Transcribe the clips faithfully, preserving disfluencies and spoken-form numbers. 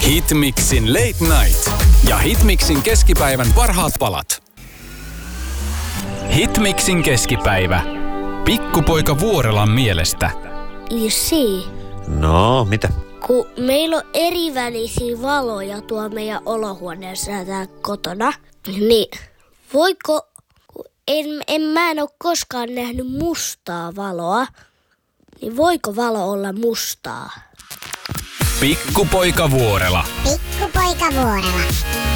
Hitmixin Late Night ja Hitmixin keskipäivän parhaat palat. Hitmixin keskipäivä. Pikkupoika Vuorelan mielestä. Jussi. No, mitä? Kun meillä on erivälisiä valoja tuo meidän olohuoneessa ja täällä kotona, niin voiko, kun en, en, mä en ole koskaan nähnyt mustaa valoa, niin voiko valo olla mustaa? Pikkupoika Vuorela. Pikkupoika Vuorela.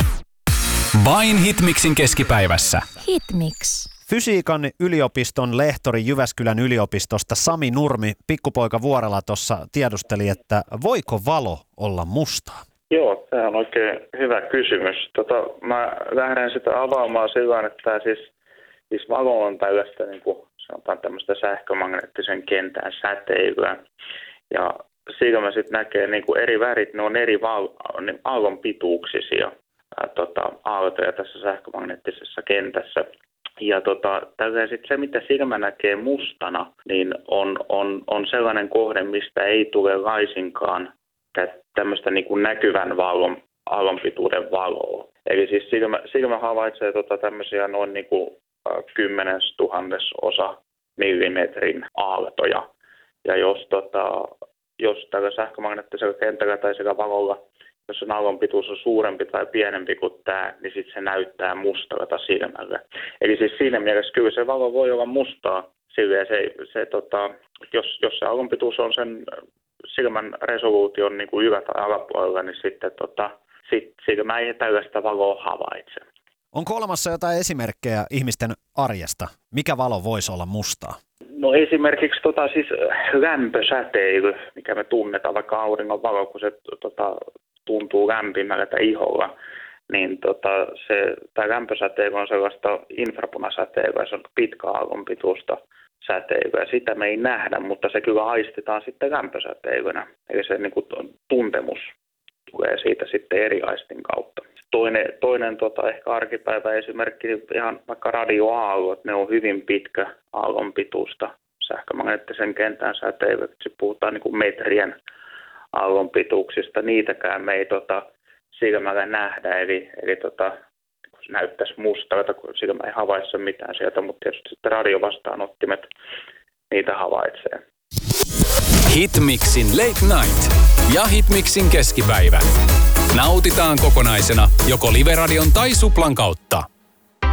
Vain Hitmixin keskipäivässä. Hitmix. Fysiikan yliopiston lehtori Jyväskylän yliopistosta Sami Nurmi, Pikkupoika Vuorela tuossa tiedusteli, että voiko valo olla mustaa? Joo, tämä on oikein hyvä kysymys. Tota, mä lähden sitä avaamaan sillä, että siis, siis valo on tällaista, niin kuin sanotaan tämmöistä sähkömagneettisen kentän säteilyä. Ja siitä mä sitten näkee niin kuin eri värit, ne on eri val- niin aallon pituuksisia ää, tota, aaltoja tässä sähkömagneettisessa kentässä. Ja tota, sitten se, mitä silmä näkee mustana, niin on, on, on sellainen kohde, mistä ei tule laisinkaan tämmöistä niin kuin näkyvän valon, aallonpituuden valoa. Eli siis silmä, silmä havaitsee tota tämmöisiä noin niin kuin kymmenes tuhannesosa millimetrin aaltoja. Ja jos, tota, jos tällä sähkömagneettisella kentällä tai sillä valolla, jos sen aallonpituus on suurempi tai pienempi kuin tämä, niin sitten se näyttää mustalta silmällä. Eli siis siinä mielessä kyllä se valo voi olla mustaa, silleen se, se, tota, jos, jos se aallonpituus on sen silmän resoluution niin kuin ylä- tai alapuolella, niin sitten tota, sit, silmä ei tällaista valoa havaitse. Onko olemassa jotain esimerkkejä ihmisten arjesta? Mikä valo voisi olla mustaa? No esimerkiksi tota, siis lämpösäteily, mikä me tunnetaan, vaikka auringon valo, kun se tota, tuntuu lämpimältä iholla, niin tota, se, tämä lämpösäteily on sellaista infrapunasäteilyä, se on pitkä aallonpituista säteilyä. Sitä me ei nähdä, mutta se kyllä aistitaan sitten lämpösäteilynä. Eli se niin kuin, tuntemus tulee siitä sitten eri aistin kautta. Toinen, toinen tota, ehkä arkipäivä esimerkki, niin ihan vaikka radioaallot, ne on hyvin pitkä aallonpituista sähkömagneettisen kentän säteilyä. Se puhutaan niin kuin metrien aallonpituuksista, niitäkään me ei tota, silmällä nähdä, eli, eli tota, se näyttäisi mustalta, kun silmä ei havaitse mitään sieltä, mutta tietysti sitten radiovastaanottimet niitä havaitsee. Hitmixin Late Night ja Hitmixin keskipäivä. Nautitaan kokonaisena joko Live-radion tai Suplan kautta.